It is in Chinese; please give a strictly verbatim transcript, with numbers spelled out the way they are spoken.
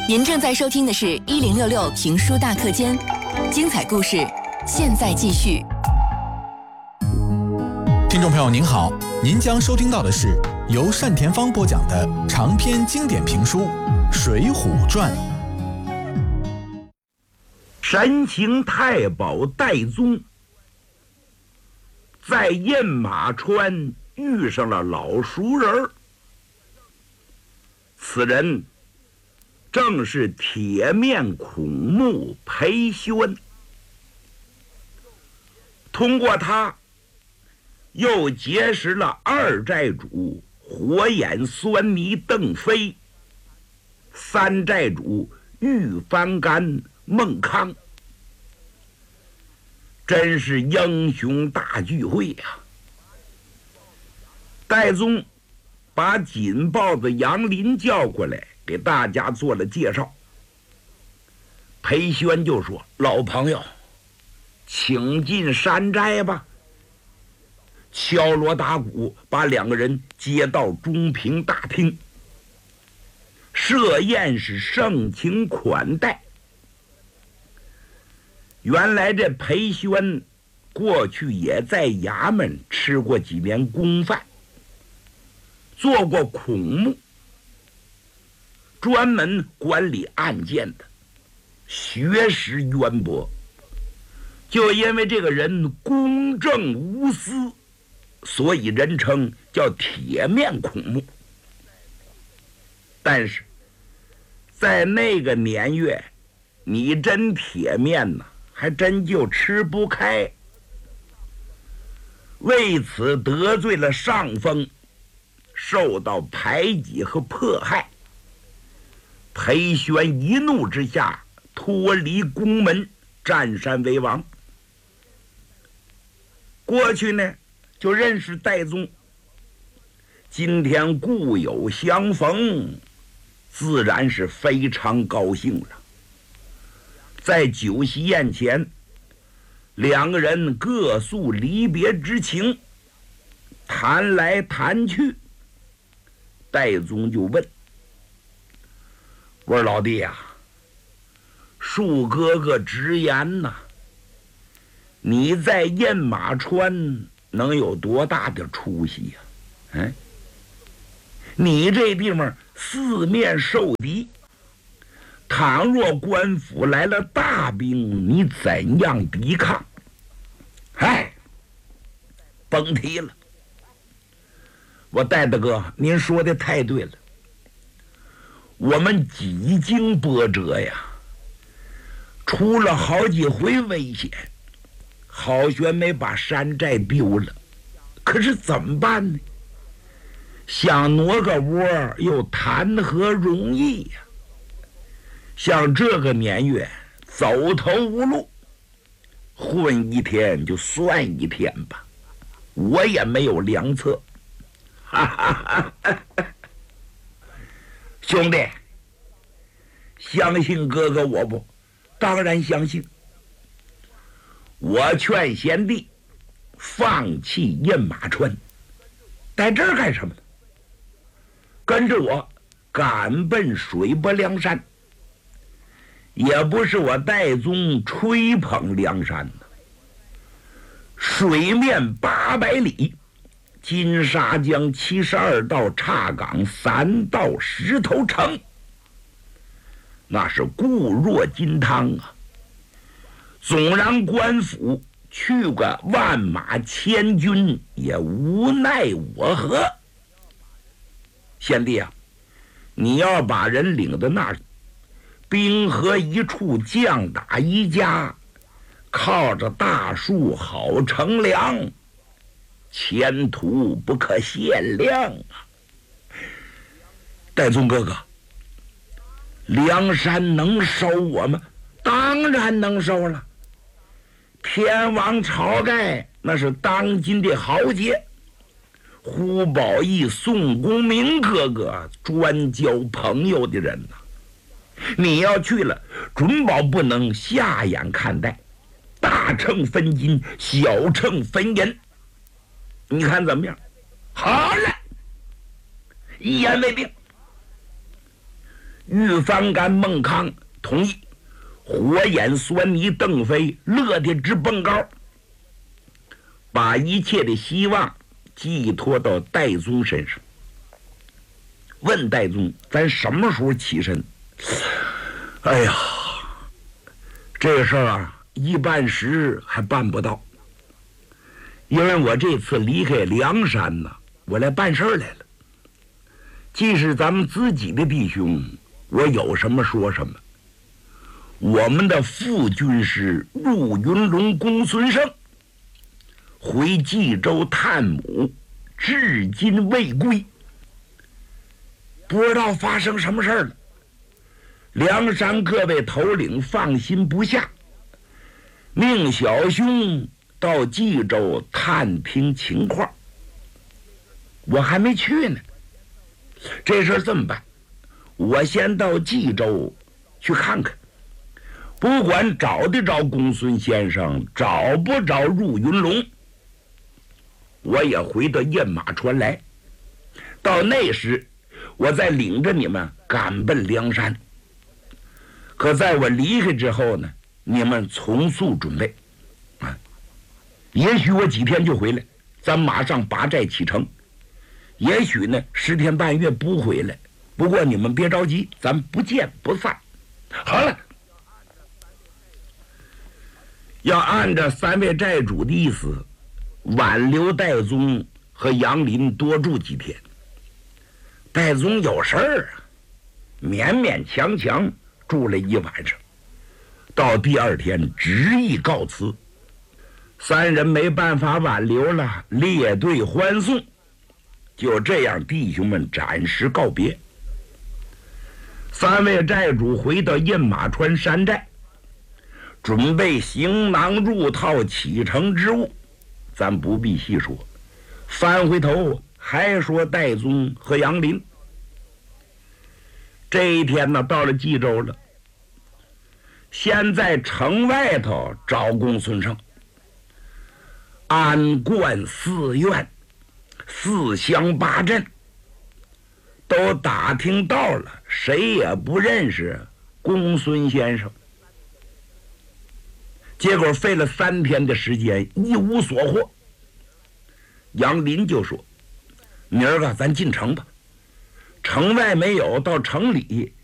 您正在收听的是一零六六评书大课间，精彩故事现在继续。 听众朋友您好，您将收听到的是由单田芳播讲的长篇经典评书《水浒传》。 山形太保戴宗在雁马川遇上了老熟人，此人正是铁面孔目裴宣。通过他，又结识了二寨主火眼狻猊邓飞，三寨主玉翻干孟康，真是英雄大聚会呀、啊！戴宗把锦豹子杨林叫过来，给大家做了介绍。裴宣就说：“老朋友，请进山寨吧。”敲锣打鼓，把两个人接到中平大厅，设宴是盛情款待。原来这裴宣过去也在衙门吃过几年公饭，做过孔目，专门管理案件的，学识渊博。就因为这个人公正无私，所以人称叫铁面孔目。但是在那个年月，你真铁面呢，还真就吃不开。为此得罪了上峰，受到排挤和迫害。裴宣一怒之下脱离宫门，占山为王。过去呢就认识戴宗，今天故友相逢，自然是非常高兴了。在酒席宴前，两个人各诉离别之情，谈来谈去，戴宗就问：“我说老弟呀、啊，恕哥哥直言呐、啊，你在雁马川能有多大的出息呀、啊？嗯，你这地方四面受敌，倘若官府来了大兵，你怎样抵抗？哎，甭提了。我戴大哥，您说的太对了。我们几经波折呀，出了好几回危险，好悬没把山寨丢了。可是怎么办呢？想挪个窝又谈何容易呀、啊！像这个年月，走投无路，混一天就算一天吧，我也没有良策。哈哈哈哈！兄弟，相信哥哥我不？当然相信。我劝贤弟放弃雁马川，在这儿干什么呢？跟着我赶奔水泊梁山。也不是我戴宗吹捧梁山的，水面八百里，金沙江七十二道岔岗，三道石头城，那是固若金汤啊！纵然官府去个万马千军，也无奈我何。贤弟啊，你要把人领到那儿，兵合一处，将打一家，靠着大树好乘凉，前途不可限量啊！戴宗哥哥，梁山能收我吗？当然能收了。天王晁盖那是当今的豪杰，胡宝义、宋公明哥哥专交朋友的人呐、啊。你要去了，准保不能下眼看待，大秤分金，小秤分银。你看怎么样？好了，一言为定。 玉翻干孟康同意，火眼狻猊邓飞乐得直蹦高，把一切的希望寄托到戴宗身上。问戴宗：“咱什么时候起身？”哎呀，这事儿啊，一半时还办不到，因为我这次离开梁山呢，我来办事儿来了。既是咱们自己的弟兄，我有什么说什么。我们的副军师入云龙公孙胜回冀州探母，至今未归，不知道发生什么事儿了。梁山各位头领放心不下，命小兄到冀州探听情况。我还没去呢，这事儿这么办，我先到冀州去看看，不管找得着公孙先生，找不着入云龙，我也回到雁马川来。到那时，我再领着你们赶奔梁山。可在我离开之后呢，你们从速准备啊！也许我几天就回来，咱马上拔寨启程。也许呢，十天半月不回来。不过你们别着急，咱不见不散。好了，要按照三位寨主的意思，挽留戴宗和杨林多住几天。戴宗有事儿啊，勉勉强强住了一晚上，到第二天执意告辞。三人没办法挽留了，列队欢送。就这样，弟兄们暂时告别。三位寨主回到雁马川山寨，准备行囊入套启程之物，咱不必细说。翻回头还说戴宗和杨林。这一天呢，到了冀州了，先在城外头找公孙胜。安观寺院、四乡八镇都打听到了，谁也不认识公孙先生。结果费了三天的时间，一无所获。杨林就说：“明儿个咱进城吧，城外没有，到城里